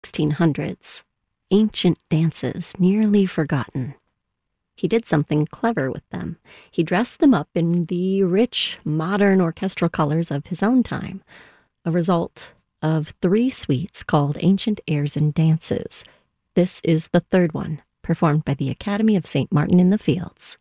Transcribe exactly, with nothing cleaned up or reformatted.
sixteen hundreds, ancient dances nearly forgotten. He did something clever with them. He dressed them up in the rich, modern orchestral colors of his own time, a result of three suites called Ancient Airs and Dances. This is the third one, performed by the Academy of Saint Martin in the Fields.